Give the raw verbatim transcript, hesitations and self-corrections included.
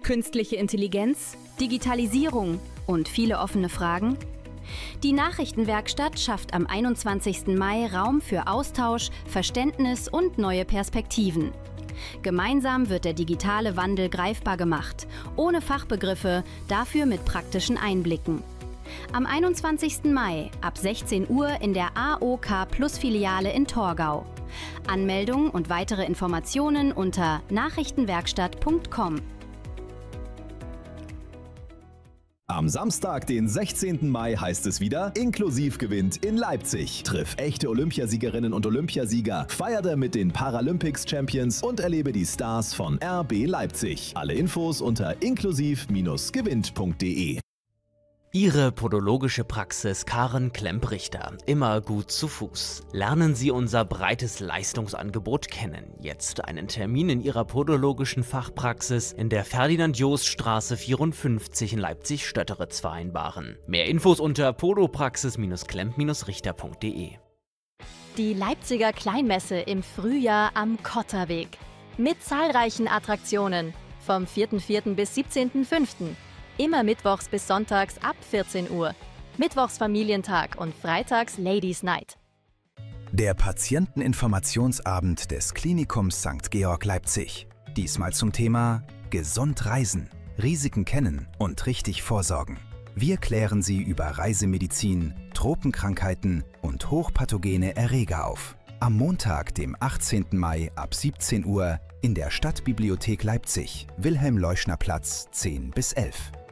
Künstliche Intelligenz, Digitalisierung und viele offene Fragen? Die Nachrichtenwerkstatt schafft am einundzwanzigsten Mai Raum für Austausch, Verständnis und neue Perspektiven. Gemeinsam wird der digitale Wandel greifbar gemacht, ohne Fachbegriffe, dafür mit praktischen Einblicken. Am einundzwanzigsten Mai ab sechzehn Uhr in der A O K Plus Filiale in Torgau. Anmeldung und weitere Informationen unter nachrichtenwerkstatt punkt com. Am Samstag, den sechzehnten Mai, heißt es wieder, Inklusiv gewinnt in Leipzig. Triff echte Olympiasiegerinnen und Olympiasieger, feiere mit den Paralympics Champions und erlebe die Stars von R B Leipzig. Alle Infos unter inklusiv gewinnt punkt de. Ihre podologische Praxis Karen Klemp-Richter. Immer gut zu Fuß. Lernen Sie unser breites Leistungsangebot kennen. Jetzt einen Termin in Ihrer podologischen Fachpraxis in der Ferdinand-Jost-Straße vierundfünfzig in Leipzig-Stötteritz vereinbaren. Mehr Infos unter podopraxis klemp richter punkt de. Die Leipziger Kleinmesse im Frühjahr am Kotterweg. Mit zahlreichen Attraktionen. Vom vierten vierten bis siebzehnten fünften Immer mittwochs bis sonntags ab vierzehn Uhr. Mittwochs Familientag und freitags Ladies Night. Der Patienteninformationsabend des Klinikums Sankt Georg Leipzig. Diesmal zum Thema Gesund reisen, Risiken kennen und richtig vorsorgen. Wir klären Sie über Reisemedizin, Tropenkrankheiten und hochpathogene Erreger auf. Am Montag, dem achtzehnten Mai ab siebzehn Uhr in der Stadtbibliothek Leipzig, Wilhelm-Leuschner-Platz zehn bis elf.